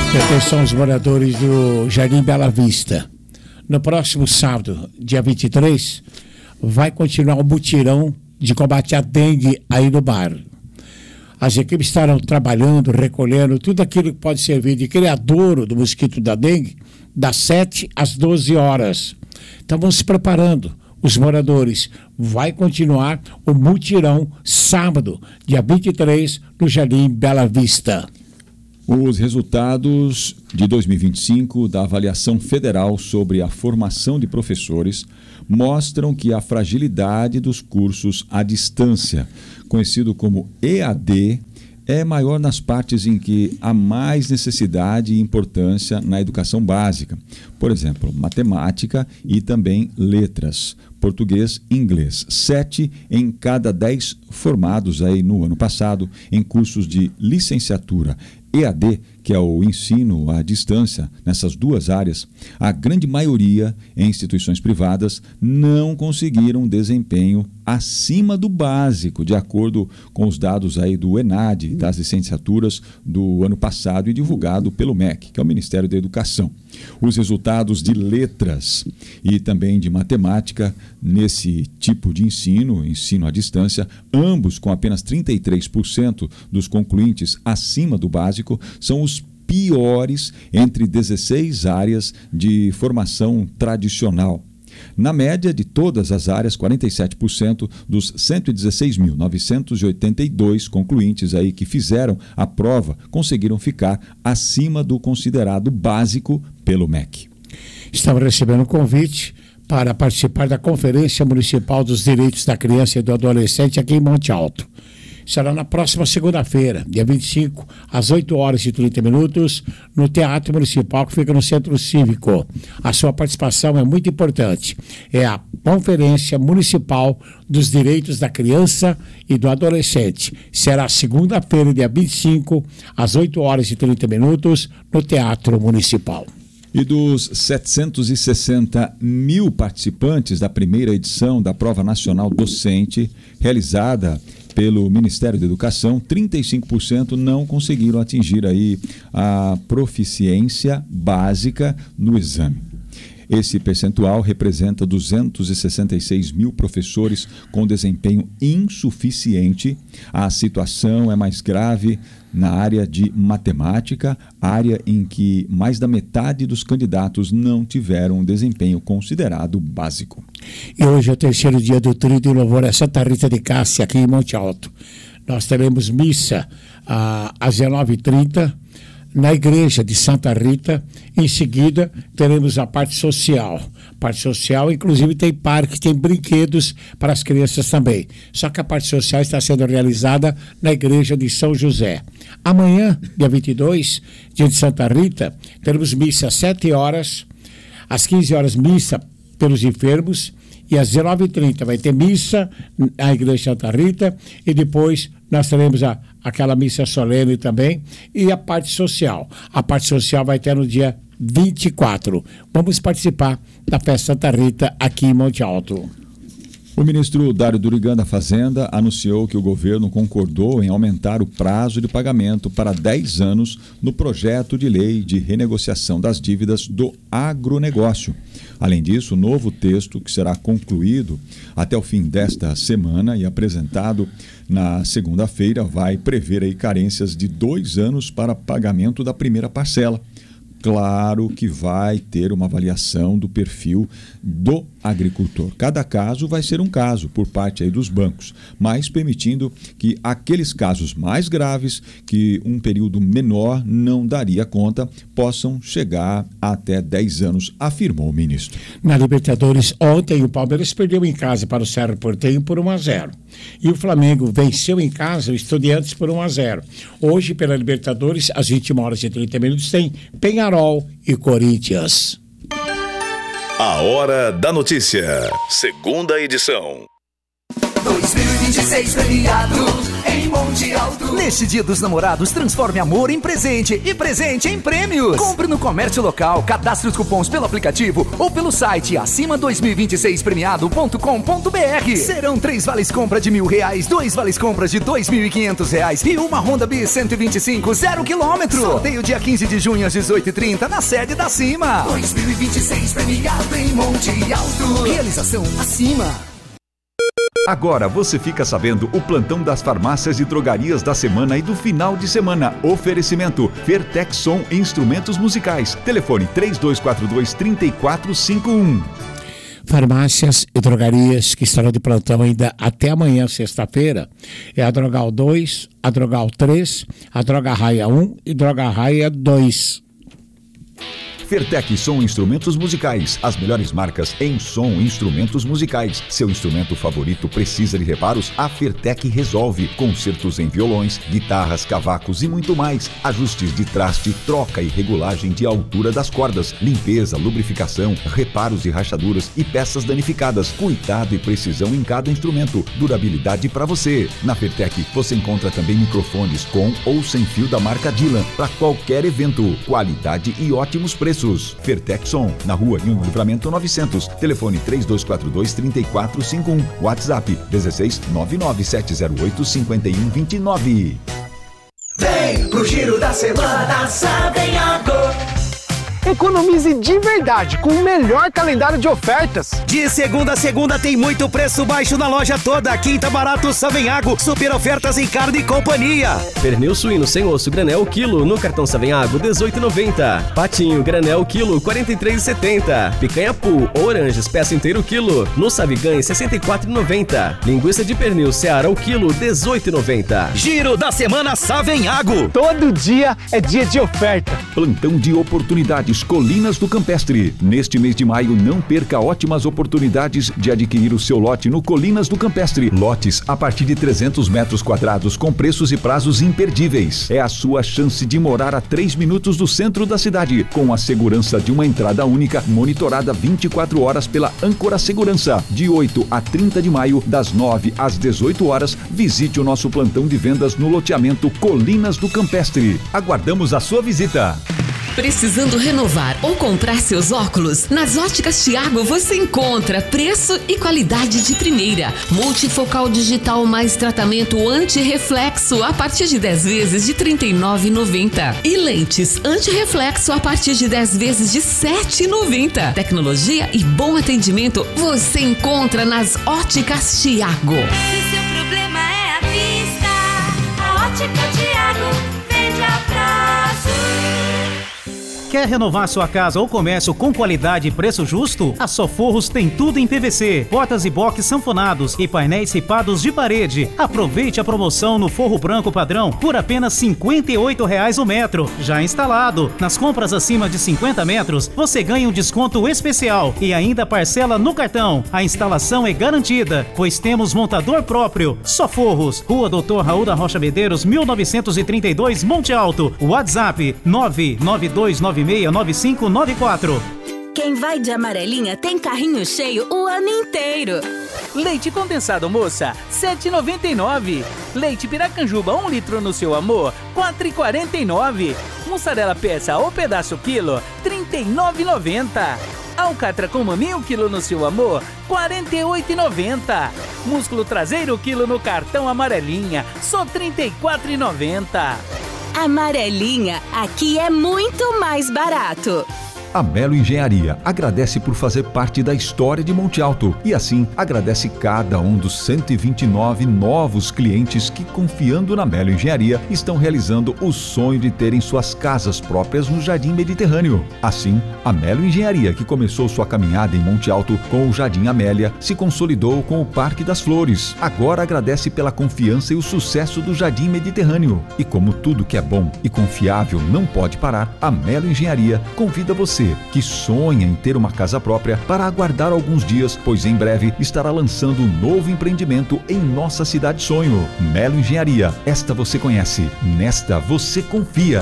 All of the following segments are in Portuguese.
E atenção aos moradores do Jardim Bela Vista. No próximo sábado, dia 23, vai continuar o mutirão de combate à dengue aí no bairro. As equipes estarão trabalhando, recolhendo tudo aquilo que pode servir de criadouro do mosquito da dengue, das 7 às 12 horas. Então vamos se preparando. Os moradores, vai continuar o mutirão sábado, dia 23, no Jardim Bela Vista. Os resultados de 2025 da avaliação federal sobre a formação de professores mostram que a fragilidade dos cursos à distância, conhecido como EAD, é maior nas partes em que há mais necessidade e importância na educação básica. Por exemplo, matemática e também letras, português e inglês. 7 em cada 10 formados aí no ano passado em cursos de licenciatura EAD, que é o ensino à distância, nessas duas áreas, a grande maioria em instituições privadas não conseguiram desempenho acima do básico, de acordo com os dados aí do ENAD, das licenciaturas do ano passado e divulgado pelo MEC, que é o Ministério da Educação. Os resultados de letras e também de matemática nesse tipo de ensino à distância, ambos com apenas 33% dos concluintes acima do básico, são os piores entre 16 áreas de formação tradicional. Na média de todas as áreas, 47% dos 116.982 concluintes aí que fizeram a prova conseguiram ficar acima do considerado básico pelo MEC. Estamos recebendo um convite para participar da Conferência Municipal dos Direitos da Criança e do Adolescente aqui em Monte Alto. Será na próxima segunda-feira, dia 25, às 8h30, no Teatro Municipal, que fica no Centro Cívico. A sua participação é muito importante. É a Conferência Municipal dos Direitos da Criança e do Adolescente. Será segunda-feira, dia 25, às 8h30, no Teatro Municipal. E dos 760 mil participantes da primeira edição da Prova Nacional Docente, realizada pelo Ministério da Educação, 35% não conseguiram atingir aí a proficiência básica no exame. Esse percentual representa 266 mil professores com desempenho insuficiente. A situação é mais grave na área de matemática, área em que mais da metade dos candidatos não tiveram um desempenho considerado básico. E hoje é o terceiro dia do Tríduo de Louvor a Santa Rita de Cássia, aqui em Monte Alto. Nós teremos missa às 19h30 na igreja de Santa Rita. Em seguida, teremos a parte social. Parte social, inclusive, tem parque, tem brinquedos para as crianças também. Só que a parte social está sendo realizada na igreja de São José. Amanhã, dia 22, dia de Santa Rita, teremos missa às 7 horas, às 15 horas, missa pelos enfermos, e às 19h30 vai ter missa na igreja de Santa Rita, e depois nós teremos aquela missa solene também, e a parte social. A parte social vai ter no dia 24. Vamos participar da festa Santa Rita aqui em Monte Alto. O ministro Dário Durigan da Fazenda anunciou que o governo concordou em aumentar o prazo de pagamento para 10 anos no projeto de lei de renegociação das dívidas do agronegócio. Além disso, o novo texto, que será concluído até o fim desta semana e apresentado na segunda-feira, vai prever aí carências de 2 anos para pagamento da primeira parcela. Claro que vai ter uma avaliação do perfil do agricultor. Cada caso vai ser um caso por parte aí dos bancos, mas permitindo que aqueles casos mais graves, que um período menor não daria conta, possam chegar até 10 anos, afirmou o ministro. Na Libertadores, ontem o Palmeiras perdeu em casa para o Cerro Porteño por 1-0. E o Flamengo venceu em casa o Estudiantes por 1-0. Hoje, pela Libertadores, às 21h30, tem Peñarol e Corinthians. A Hora da Notícia, segunda edição. 2026 premiado em Monte Alto. Neste Dia dos Namorados, transforme amor em presente e presente em prêmios. Compre no comércio local, cadastre os cupons pelo aplicativo ou pelo site acima2026premiado.com.br. Serão 3 vales compra de R$1.000, 2 vales compras de R$2.500 e uma Honda Bis 125 0 km. Sorteio dia 15 de junho às 18h30 na sede da Acima. 2026 premiado em Monte Alto. Realização Acima. Agora você fica sabendo o plantão das farmácias e drogarias da semana e do final de semana. Oferecimento Fertec Som Instrumentos Musicais. Telefone 3242-3451. Farmácias e drogarias que estarão de plantão ainda até amanhã, sexta-feira, é a Drogal 2, a Drogal 3, a Droga Raia 1 e Droga Raia 2. Fertec Som Instrumentos Musicais. As melhores marcas em som e instrumentos musicais. Seu instrumento favorito precisa de reparos? A Fertec resolve. Concertos em violões, guitarras, cavacos e muito mais. Ajustes de traste, troca e regulagem de altura das cordas. Limpeza, lubrificação, reparos de rachaduras e peças danificadas. Cuidado e precisão em cada instrumento. Durabilidade para você. Na Fertec você encontra também microfones com ou sem fio da marca Dylan para qualquer evento. Qualidade e ótimos preços. Fertec Som, na Rua Rio Livramento 900. Telefone 3242-3451. WhatsApp 16-99708-5129. Vem pro Giro da Semana Savenhago. Economize de verdade com o melhor calendário de ofertas. De segunda a segunda tem muito preço baixo na loja toda. Quinta barato Savenhago, super ofertas em carne e companhia. Pernil suíno sem osso granel quilo no cartão Savenhago R$18,90. Patinho granel quilo R$43,70. Picanha pool ou oranges peça inteiro quilo no Savigãe R$64,90. Linguiça de pernil Seara o quilo R$18,90. Giro da Semana Savenhago. Todo dia é dia de oferta. Plantão de oportunidades Colinas do Campestre. Neste mês de maio, não perca ótimas oportunidades de adquirir o seu lote no Colinas do Campestre. Lotes a partir de 300 metros quadrados com preços e prazos imperdíveis. É a sua chance de morar a 3 minutos do centro da cidade, com a segurança de uma entrada única, monitorada 24 horas pela Âncora Segurança. De 8 a 30 de maio, das 9 às 18 horas, visite o nosso plantão de vendas no loteamento Colinas do Campestre. Aguardamos a sua visita. Precisando renovar ou comprar seus óculos? Nas Óticas Thiago você encontra preço e qualidade de primeira. Multifocal digital mais tratamento anti-reflexo a partir de 10 vezes de R$ 39,90. E lentes anti-reflexo a partir de 10 vezes de R$ 7,90. Tecnologia e bom atendimento você encontra nas Óticas Thiago. Se seu problema é a vista, a Ótica Thiago vende a prazo. Quer renovar sua casa ou comércio com qualidade e preço justo? A Soforros tem tudo em PVC, portas e box sanfonados e painéis ripados de parede. Aproveite a promoção no forro branco padrão por apenas R$ 58,00 o metro, já instalado. Nas compras acima de 50 metros, você ganha um desconto especial e ainda parcela no cartão. A instalação é garantida, pois temos montador próprio. Soforros, Rua Doutor Raul da Rocha Medeiros, 1932, Monte Alto. WhatsApp 992969594. Quem vai de amarelinha tem carrinho cheio o ano inteiro. Leite condensado moça, R$ 7,99. Leite Piracanjuba 1 litro no seu amor, R$ 4,49. Mussarela peça ou pedaço quilo, R$ 39,90. Alcatra com maminho quilo no seu amor, R$ 48,90. Músculo traseiro quilo no cartão amarelinha, só R$ 34,90. Amarelinha, aqui é muito mais barato. A Melo Engenharia agradece por fazer parte da história de Monte Alto e assim agradece cada um dos 129 novos clientes que, confiando na Melo Engenharia, estão realizando o sonho de terem suas casas próprias no Jardim Mediterrâneo. Assim, a Melo Engenharia, que começou sua caminhada em Monte Alto com o Jardim Amélia, se consolidou com o Parque das Flores. Agora agradece pela confiança e o sucesso do Jardim Mediterrâneo. E como tudo que é bom e confiável não pode parar, a Melo Engenharia convida você que sonha em ter uma casa própria para aguardar alguns dias, pois em breve estará lançando um novo empreendimento em nossa cidade sonho. Melo Engenharia, esta você conhece, nesta você confia.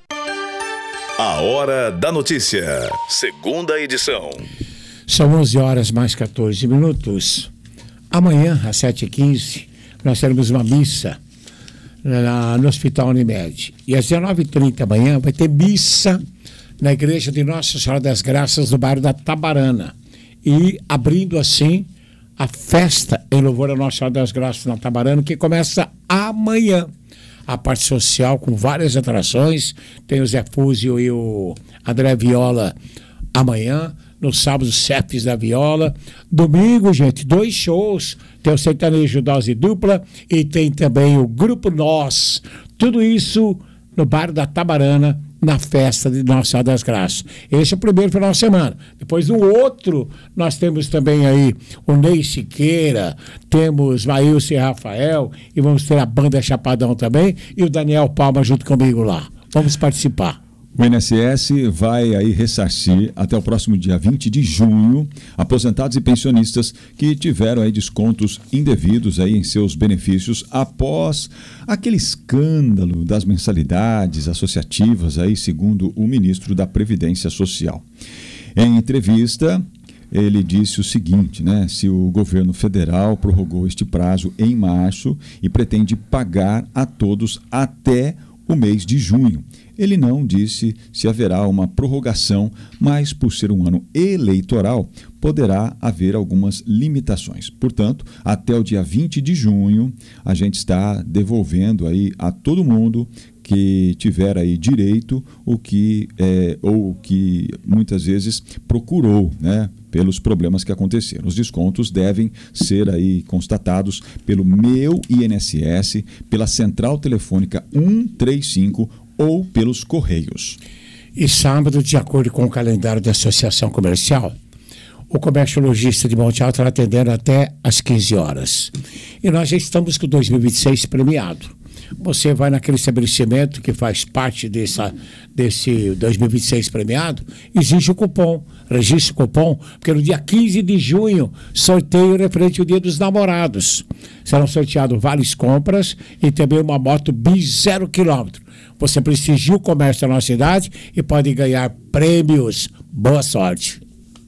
A Hora da Notícia, segunda edição. São 11 horas mais 14 minutos. Amanhã, às 7h15, nós teremos uma missa no Hospital Unimed. E às 19h30 amanhã vai ter missa na igreja de Nossa Senhora das Graças, no bairro da Tabarana. E abrindo assim a festa em louvor a Nossa Senhora das Graças na Tabarana, que começa amanhã. A parte social com várias atrações. Tem o Zé Fúzio e o André Viola amanhã. No sábado, Cefes da Viola. Domingo, gente, 2 shows. Tem o Sertanejo Dose Dupla e tem também o Grupo Nós. Tudo isso no bairro da Tabarana, na festa de Nossa Senhora das Graças. Esse é o primeiro final de semana. Depois, no outro, nós temos também aí o Ney Siqueira, temos Maílson e Rafael, e vamos ter a banda Chapadão também, e o Daniel Palma junto comigo lá. Vamos participar. O INSS vai aí ressarcir até o próximo dia 20 de junho aposentados e pensionistas que tiveram aí descontos indevidos aí em seus benefícios após aquele escândalo das mensalidades associativas aí, segundo o ministro da Previdência Social. Em entrevista, ele disse o seguinte, né? Se o governo federal prorrogou este prazo em março e pretende pagar a todos até o mês de junho. Ele não disse se haverá uma prorrogação, mas por ser um ano eleitoral, poderá haver algumas limitações. Portanto, até o dia 20 de junho, a gente está devolvendo aí a todo mundo que tiver aí direito ou que muitas vezes procurou, né, pelos problemas que aconteceram. Os descontos devem ser aí constatados pelo Meu INSS, pela Central Telefônica 135 ou pelos Correios. E sábado, de acordo com o calendário da Associação Comercial, o comércio lojista de Monte Alto está atendendo até às 15 horas. E nós já estamos com 2026 premiado. Você vai naquele estabelecimento que faz parte desse 2026 premiado, exige o cupom, registre o cupom, porque no dia 15 de junho, sorteio referente ao Dia dos Namorados. Serão sorteados várias compras e também uma moto bis 0 km. Você prestigia o comércio da nossa cidade e pode ganhar prêmios. Boa sorte.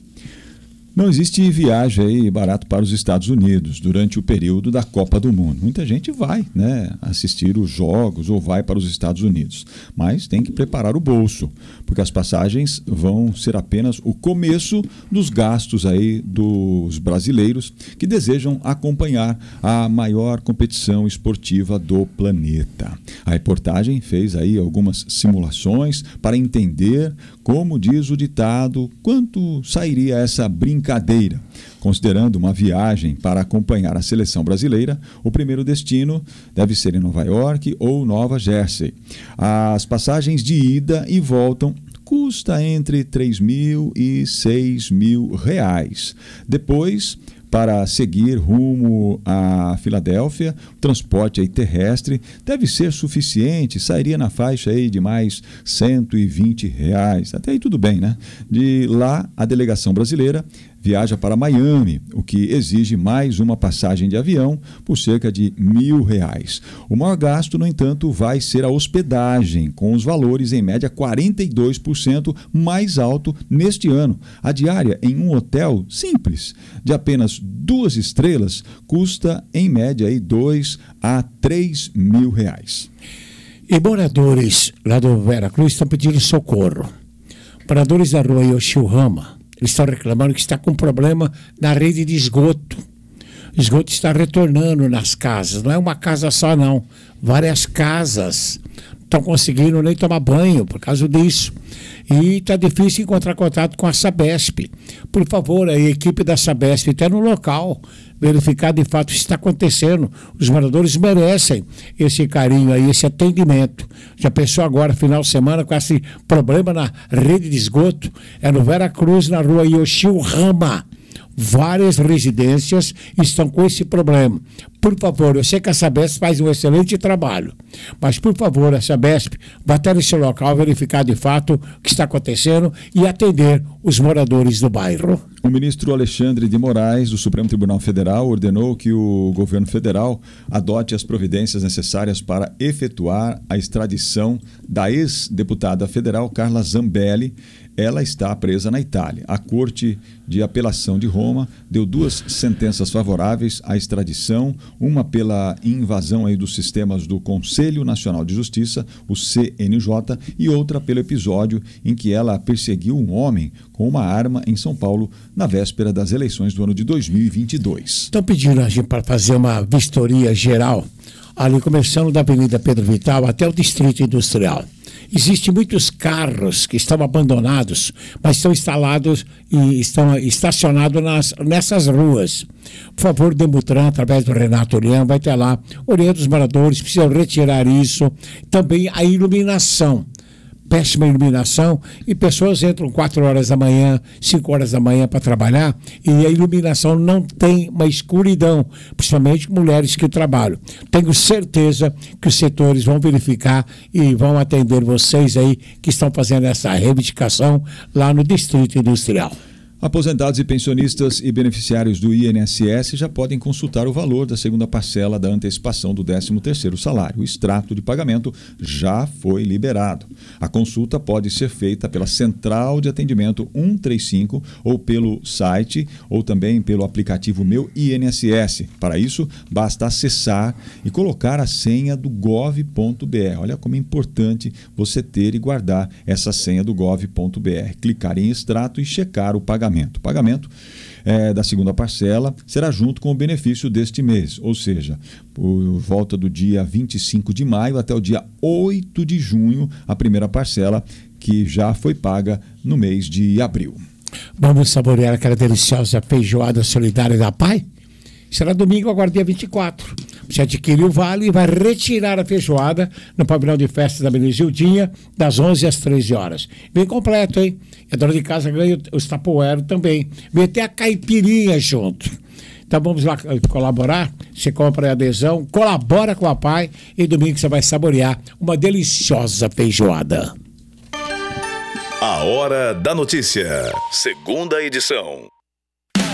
Não existe viagem aí barato para os Estados Unidos durante o período da Copa do Mundo. Muita gente vai, né, assistir os jogos ou vai para os Estados Unidos, mas tem que preparar o bolso, porque as passagens vão ser apenas o começo dos gastos aí dos brasileiros que desejam acompanhar a maior competição esportiva do planeta. A reportagem fez aí algumas simulações para entender, como diz o ditado, quanto sairia essa brincadeira. Considerando uma viagem para acompanhar a seleção brasileira, o primeiro destino deve ser em Nova York ou Nova Jersey. As passagens de ida e volta custa entre R$3.000 e R$6.000. Depois, para seguir rumo a Filadélfia, o transporte aí terrestre deve ser suficiente, sairia na faixa aí de mais R$120. Até aí tudo bem, né? De lá, a delegação brasileira viaja para Miami, o que exige mais uma passagem de avião por cerca de R$1.000. O maior gasto, no entanto, vai ser a hospedagem, com os valores em média 42% mais alto neste ano. A diária em um hotel simples, de apenas 2 estrelas, custa em média aí R$2.000 a R$3.000. E moradores lá do Veracruz estão pedindo socorro. Moradores da rua Yoshihama, eles estão reclamando que está com problema na rede de esgoto. O esgoto está retornando nas casas. Não é uma casa só, não. Várias casas estão conseguindo nem tomar banho por causa disso. E está difícil encontrar contato com a Sabesp. Por favor, a equipe da Sabesp está no local, verificar de fato o que está acontecendo. Os moradores merecem esse carinho aí, esse atendimento. Já pensou agora, final de semana, com esse problema na rede de esgoto? É no Veracruz, na rua Yoshihama. Várias residências estão com esse problema. Por favor, eu sei que a Sabesp faz um excelente trabalho, mas por favor, a Sabesp vá até nesse local verificar de fato o que está acontecendo e atender os moradores do bairro. O ministro Alexandre de Moraes, do Supremo Tribunal Federal, ordenou que o governo federal adote as providências necessárias para efetuar a extradição da ex-deputada federal Carla Zambelli. Ela está presa na Itália. A Corte de Apelação de Roma deu 2 sentenças favoráveis à extradição, uma pela invasão aí dos sistemas do Conselho Nacional de Justiça, o CNJ, e outra pelo episódio em que ela perseguiu um homem com uma arma em São Paulo na véspera das eleições do ano de 2022. Estão pedindo a gente para fazer uma vistoria geral, ali começando da Avenida Pedro Vital até o Distrito Industrial. Existem muitos carros que estão abandonados, mas estão instalados e estão estacionados nessas ruas. Por favor, Demutran, através do Renato Leão, vai ter lá, orienta os moradores, precisam retirar isso. Também a iluminação. Péssima iluminação, e pessoas entram 4 horas da manhã, 5 horas da manhã para trabalhar, e a iluminação não tem uma escuridão, principalmente mulheres que trabalham. Tenho certeza que os setores vão verificar e vão atender vocês aí que estão fazendo essa reivindicação lá no Distrito Industrial. Aposentados e pensionistas e beneficiários do INSS já podem consultar o valor da segunda parcela da antecipação do 13º salário. O extrato de pagamento já foi liberado. A consulta pode ser feita pela Central de Atendimento 135 ou pelo site ou também pelo aplicativo Meu INSS. Para isso, basta acessar e colocar a senha do gov.br. Olha como é importante você ter e guardar essa senha do gov.br. Clicar em extrato e checar o pagamento. O pagamento da segunda parcela será junto com o benefício deste mês, ou seja, por volta do dia 25 de maio até o dia 8 de junho, a primeira parcela que já foi paga no mês de abril. Vamos saborear aquela deliciosa feijoada solidária da PAI? Será domingo, agora dia 24. Você adquire o vale e vai retirar a feijoada no pavilhão de festa da Avenida Gildinha, das 11 às 13 horas. Vem completo, hein? A dona de casa ganha os tapoeiro também. Vem até a caipirinha junto. Então vamos lá colaborar. Você compra a adesão, colabora com a PAI e domingo você vai saborear uma deliciosa feijoada. A Hora da Notícia, segunda edição.